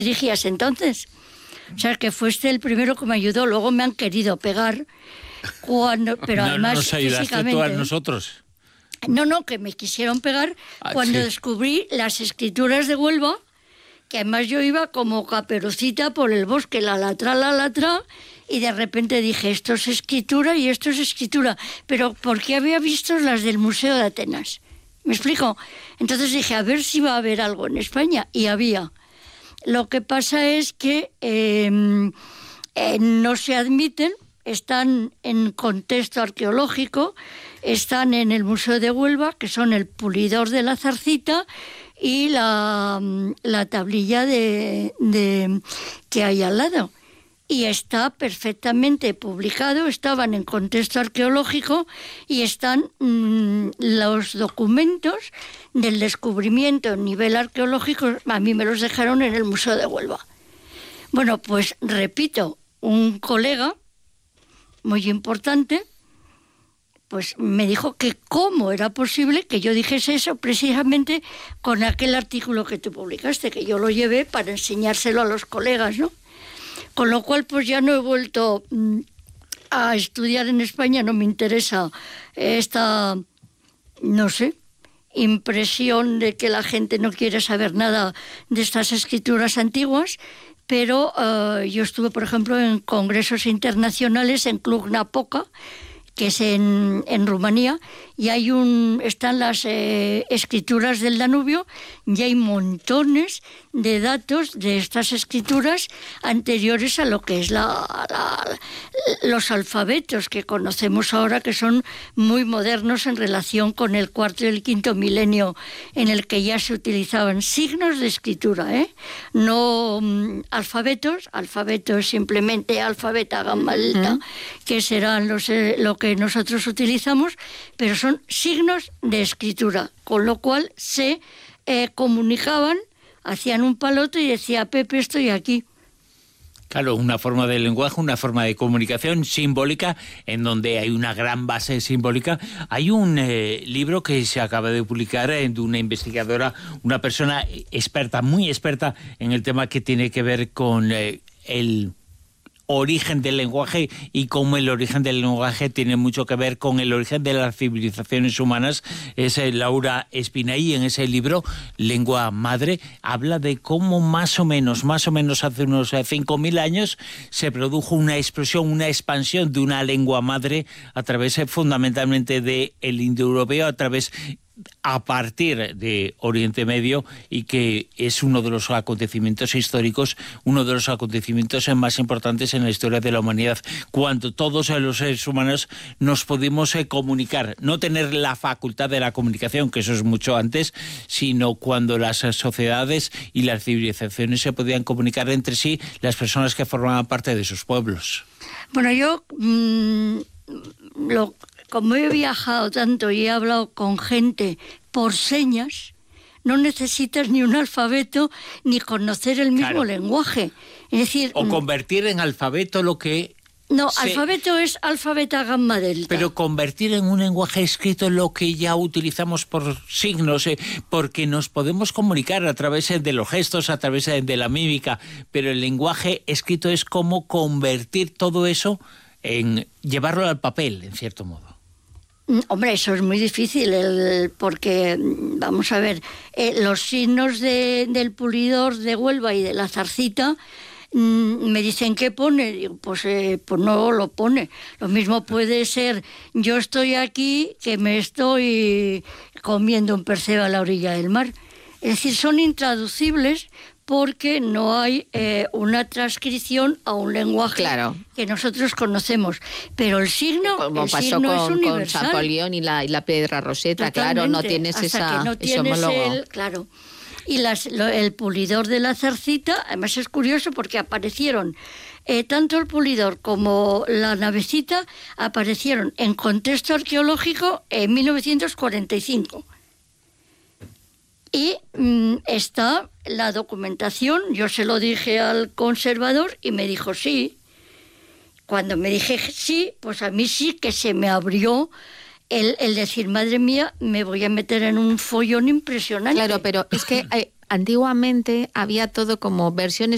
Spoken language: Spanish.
dirigías entonces. O sea, que fuiste el primero que me ayudó. Luego me han querido pegar pero además ¿Nos ayudaste físicamente, tú a nosotros? No, que me quisieron pegar cuando descubrí las escrituras de Huelva, que además yo iba como Caperucita por el bosque, la latra, y de repente dije, esto es escritura y esto es escritura. Pero ¿por qué había visto las del Museo de Atenas? ¿Me explico? Entonces dije, a ver si va a haber algo en España. Y había. Lo que pasa es que no se admiten, están en contexto arqueológico, están en el Museo de Huelva, que son el Pulidor de la Zarcita y la tablilla que hay al lado. Y está perfectamente publicado, estaban en contexto arqueológico y están los documentos del descubrimiento a nivel arqueológico, a mí me los dejaron en el Museo de Huelva. Bueno, pues repito, un colega muy importante pues me dijo que cómo era posible que yo dijese eso precisamente con aquel artículo que tú publicaste, que yo lo llevé para enseñárselo a los colegas, ¿no? Con lo cual, pues ya no he vuelto a estudiar en España, no me interesa esta, no sé, impresión de que la gente no quiere saber nada de estas escrituras antiguas, pero yo estuve, por ejemplo, en congresos internacionales en Cluj-Napoca, que es en Rumanía, y están las escrituras del Danubio, y hay montones de datos de estas escrituras anteriores a lo que es los alfabetos que conocemos ahora, que son muy modernos en relación con el cuarto y el quinto milenio, en el que ya se utilizaban signos de escritura, no alfabetos. Alfabeto es simplemente alfabeta, gamma, delta, que serán lo que nosotros utilizamos, pero son signos de escritura, con lo cual se comunicaban, hacían un palote y decía, Pepe, estoy aquí. Claro, una forma de lenguaje, una forma de comunicación simbólica, en donde hay una gran base simbólica. Hay un libro que se acaba de publicar de una investigadora, una persona experta, muy experta en el tema que tiene que ver con el origen del lenguaje, y cómo el origen del lenguaje tiene mucho que ver con el origen de las civilizaciones humanas. Es Laura Espinaí. En ese libro, Lengua Madre, habla de cómo más o menos hace unos 5.000 años se produjo una explosión, una expansión de una lengua madre a través fundamentalmente del indoeuropeo, a partir de Oriente Medio, y que es uno de los acontecimientos históricos, uno de los acontecimientos más importantes en la historia de la humanidad, cuando todos los seres humanos nos pudimos comunicar, no tener la facultad de la comunicación, que eso es mucho antes, sino cuando las sociedades y las civilizaciones se podían comunicar entre sí, las personas que formaban parte de sus pueblos. Bueno, yo como he viajado tanto y he hablado con gente por señas, no necesitas ni un alfabeto ni conocer el mismo lenguaje. Es decir, o convertir en alfabeto lo que... No, alfabeto es alfabeta gamma delta. Pero convertir en un lenguaje escrito lo que ya utilizamos por signos, porque nos podemos comunicar a través de los gestos, a través de la mímica, pero el lenguaje escrito es como convertir todo eso en llevarlo al papel, en cierto modo. Hombre, eso es muy difícil, porque, vamos a ver, los signos del Pulidor de Huelva y de la Zarcita, me dicen, ¿qué pone? Digo, pues no lo pone. Lo mismo puede ser, yo estoy aquí, que me estoy comiendo un percebe a la orilla del mar. Es decir, son intraducibles porque no hay una transcripción a un lenguaje que nosotros conocemos. Pero el signo, como pasó es universal. Con Champollion y la piedra roseta. Totalmente. Claro, no tienes hasta que no tienes claro. Y el Pulidor de la Zarcita, además es curioso porque aparecieron, tanto el Pulidor como la navecita aparecieron en contexto arqueológico en 1945. Y está la documentación, yo se lo dije al conservador y me dijo sí. Cuando me dije sí, pues a mí sí que se me abrió el decir, madre mía, me voy a meter en un follón impresionante. Claro, pero es que antiguamente había todo como versiones